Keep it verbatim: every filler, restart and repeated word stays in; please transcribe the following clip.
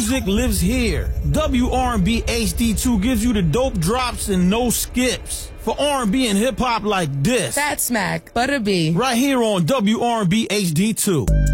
music lives here. W R and B H D two gives you the dope drops and no skips. For R and B and hip hop like this. Fat Smack, Butter B. Right here on W R and B H D two.